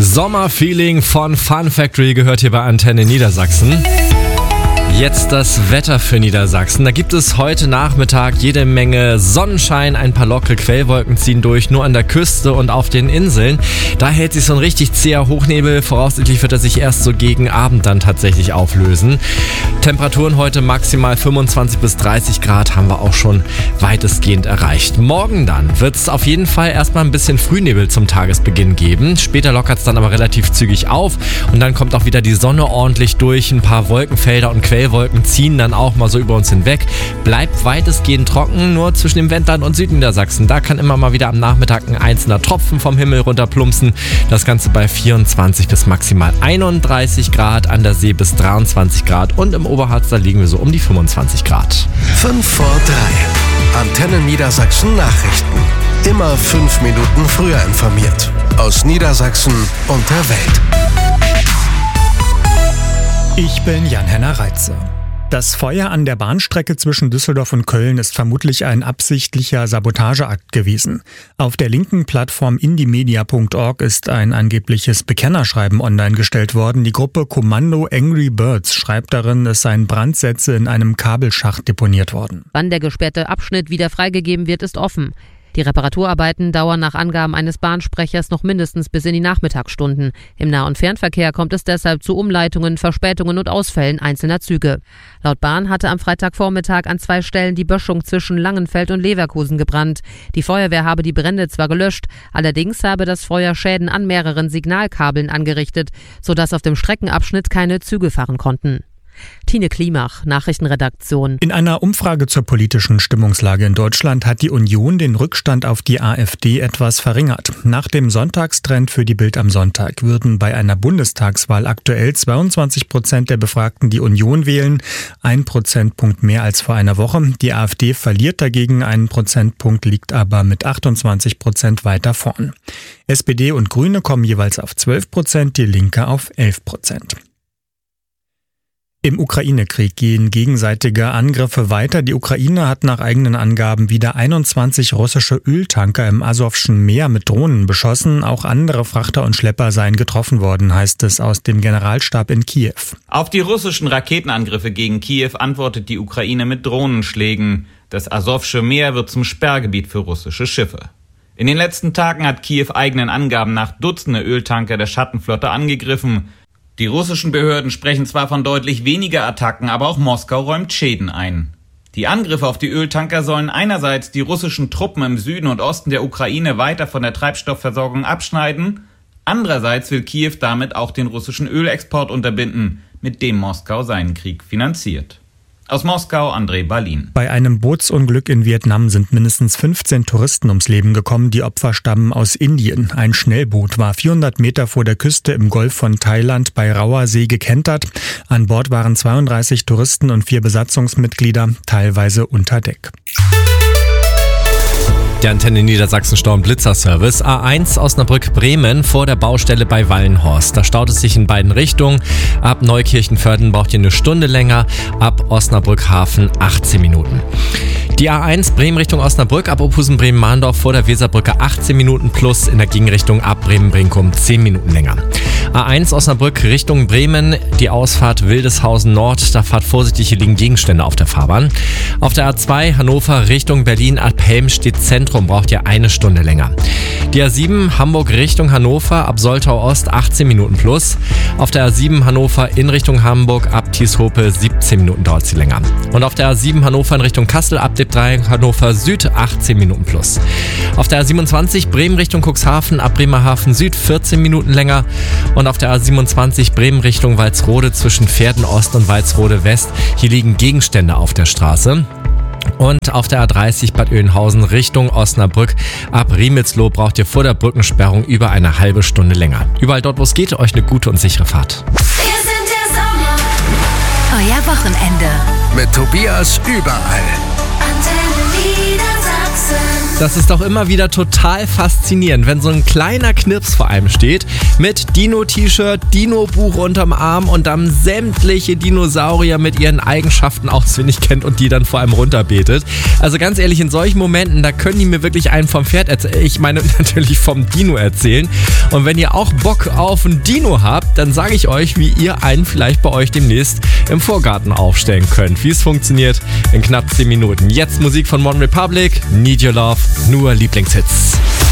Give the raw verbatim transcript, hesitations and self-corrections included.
Sommerfeeling von Fun Factory gehört hier bei Antenne Niedersachsen. Jetzt das Wetter für Niedersachsen. Da gibt es heute Nachmittag jede Menge Sonnenschein, ein paar lockere Quellwolken ziehen durch, nur an der Küste und auf den Inseln. Da hält sich so ein richtig zäher Hochnebel. Voraussichtlich wird er sich erst so gegen Abend dann tatsächlich auflösen. Temperaturen heute maximal fünfundzwanzig bis dreißig Grad haben wir auch schon weitestgehend erreicht. Morgen dann wird es auf jeden Fall erstmal ein bisschen Frühnebel zum Tagesbeginn geben. Später lockert es dann aber relativ zügig auf und dann kommt auch wieder die Sonne ordentlich durch. Ein paar Wolkenfelder und Quellwolken Wolken ziehen dann auch mal so über uns hinweg. Bleibt weitestgehend trocken, nur zwischen dem Wendland und Südniedersachsen. Da kann immer mal wieder am Nachmittag ein einzelner Tropfen vom Himmel runterplumpsen. Das Ganze bei vierundzwanzig bis maximal einunddreißig Grad, an der See bis dreiundzwanzig Grad und im Oberharz, da liegen wir so um die fünfundzwanzig Grad. fünf vor drei. Antenne Niedersachsen Nachrichten. Immer fünf Minuten früher informiert. Aus Niedersachsen und der Welt. Ich bin Jan-Henner Reitze. Das Feuer an der Bahnstrecke zwischen Düsseldorf und Köln ist vermutlich ein absichtlicher Sabotageakt gewesen. Auf der linken Plattform indiemedia punkt org ist ein angebliches Bekennerschreiben online gestellt worden. Die Gruppe Kommando Angry Birds schreibt darin, es seien Brandsätze in einem Kabelschacht deponiert worden. Wann der gesperrte Abschnitt wieder freigegeben wird, ist offen. Die Reparaturarbeiten dauern nach Angaben eines Bahnsprechers noch mindestens bis in die Nachmittagsstunden. Im Nah- und Fernverkehr kommt es deshalb zu Umleitungen, Verspätungen und Ausfällen einzelner Züge. Laut Bahn hatte am Freitagvormittag an zwei Stellen die Böschung zwischen Langenfeld und Leverkusen gebrannt. Die Feuerwehr habe die Brände zwar gelöscht, allerdings habe das Feuer Schäden an mehreren Signalkabeln angerichtet, sodass auf dem Streckenabschnitt keine Züge fahren konnten. Tine Klimach, Nachrichtenredaktion. In einer Umfrage zur politischen Stimmungslage in Deutschland hat die Union den Rückstand auf die AfD etwas verringert. Nach dem Sonntagstrend für die Bild am Sonntag würden bei einer Bundestagswahl aktuell zweiundzwanzig Prozent der Befragten die Union wählen, ein Prozentpunkt mehr als vor einer Woche. Die AfD verliert dagegen einen Prozentpunkt, liegt aber mit achtundzwanzig Prozent weiter vorn. S P D und Grüne kommen jeweils auf zwölf Prozent, die Linke auf elf Prozent. Im Ukraine-Krieg gehen gegenseitige Angriffe weiter. Die Ukraine hat nach eigenen Angaben wieder einundzwanzig russische Öltanker im Asowschen Meer mit Drohnen beschossen. Auch andere Frachter und Schlepper seien getroffen worden, heißt es aus dem Generalstab in Kiew. Auf die russischen Raketenangriffe gegen Kiew antwortet die Ukraine mit Drohnenschlägen. Das Asowsche Meer wird zum Sperrgebiet für russische Schiffe. In den letzten Tagen hat Kiew eigenen Angaben nach Dutzende Öltanker der Schattenflotte angegriffen. Die russischen Behörden sprechen zwar von deutlich weniger Attacken, aber auch Moskau räumt Schäden ein. Die Angriffe auf die Öltanker sollen einerseits die russischen Truppen im Süden und Osten der Ukraine weiter von der Treibstoffversorgung abschneiden, andererseits will Kiew damit auch den russischen Ölexport unterbinden, mit dem Moskau seinen Krieg finanziert. Aus Moskau, André Balin. Bei einem Bootsunglück in Vietnam sind mindestens fünfzehn Touristen ums Leben gekommen. Die Opfer stammen aus Indien. Ein Schnellboot war vierhundert Meter vor der Küste im Golf von Thailand bei Rauer See gekentert. An Bord waren zweiunddreißig Touristen und vier Besatzungsmitglieder, teilweise unter Deck. Der Antenne Niedersachsen Stau- und Blitzerservice. A eins Osnabrück-Bremen vor der Baustelle bei Wallenhorst. Da staut es sich in beiden Richtungen. Ab Neukirchen-Vörden braucht ihr eine Stunde länger. Ab Osnabrück-Hafen achtzehn Minuten. Die A eins Bremen Richtung Osnabrück ab Ophusen-Bremen-Mahndorf vor der Weserbrücke achtzehn Minuten plus, in der Gegenrichtung ab Bremen-Brinkum zehn Minuten länger. A eins Osnabrück Richtung Bremen, die Ausfahrt Wildeshausen Nord, da fahrt vorsichtig, hier liegen Gegenstände auf der Fahrbahn. Auf der A zwei Hannover Richtung Berlin ab Helmstedt Zentrum braucht ihr eine Stunde länger. Die A sieben Hamburg Richtung Hannover ab Soltau Ost achtzehn Minuten plus. Auf der A sieben Hannover in Richtung Hamburg ab Tieshope siebzehn Minuten dauert sie länger. Und auf der A sieben Hannover in Richtung Kassel ab D drei Hannover Süd achtzehn Minuten plus. Auf der A siebenundzwanzig Bremen Richtung Cuxhaven ab Bremerhaven Süd vierzehn Minuten länger. Und auf der A siebenundzwanzig Bremen Richtung Walsrode zwischen Pferden Ost und Walsrode West, hier liegen Gegenstände auf der Straße. Und auf der A dreißig Bad Oeynhausen Richtung Osnabrück ab Riemelsloh braucht ihr vor der Brückensperrung über eine halbe Stunde länger. Überall dort, wo es geht, euch eine gute und sichere Fahrt. Wir sind der Sommer. Euer Wochenende. Mit Tobias überall. Antenne Niedersachsen. Das ist doch immer wieder total faszinierend, wenn so ein kleiner Knirps vor einem steht, mit Dino-T-Shirt, Dino-Buch unterm Arm und dann sämtliche Dinosaurier mit ihren Eigenschaften auswendig kennt und die dann vor einem runterbetet. Also ganz ehrlich, in solchen Momenten, da können die mir wirklich einen vom Pferd erzählen. Ich meine natürlich vom Dino erzählen. Und wenn ihr auch Bock auf ein Dino habt, dann sage ich euch, wie ihr einen vielleicht bei euch demnächst im Vorgarten aufstellen könnt. Wie es funktioniert in knapp zehn Minuten. Jetzt Musik von OneRepublic, Need Your Love, nur Lieblingshits.